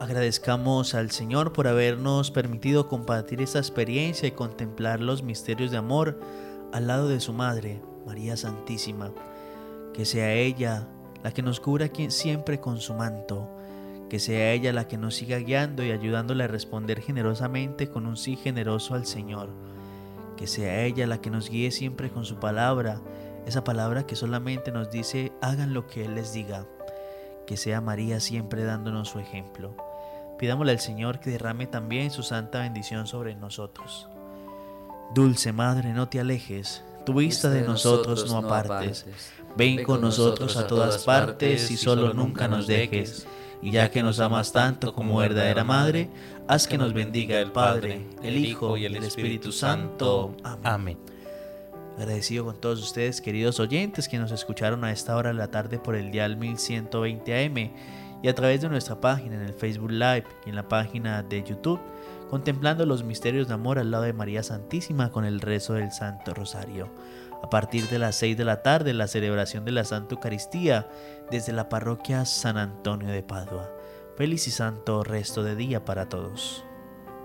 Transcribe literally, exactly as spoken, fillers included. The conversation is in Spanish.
Agradezcamos al Señor por habernos permitido compartir esta experiencia y contemplar los misterios de amor al lado de su Madre, María Santísima. Que sea ella la que nos cubra siempre con su manto, que sea ella la que nos siga guiando y ayudándole a responder generosamente con un sí generoso al Señor. Que sea ella la que nos guíe siempre con su palabra, esa palabra que solamente nos dice hagan lo que Él les diga. Que sea María siempre dándonos su ejemplo. Pidámosle al Señor que derrame también su santa bendición sobre nosotros. Dulce Madre, no te alejes, tu vista de nosotros no apartes. Ven con nosotros a todas partes y solo nunca nos dejes. Y ya que nos amas tanto como verdadera Madre, haz que nos bendiga el Padre, el Hijo y el Espíritu Santo. Amén. Agradecido con todos ustedes, queridos oyentes, que nos escucharon a esta hora de la tarde por el dial mil ciento veinte A M y a través de nuestra página en el Facebook Live y en la página de YouTube, contemplando los misterios de amor al lado de María Santísima con el rezo del Santo Rosario. A partir de las seis de la tarde, la celebración de la Santa Eucaristía desde la parroquia San Antonio de Padua. Feliz y santo resto de día para todos.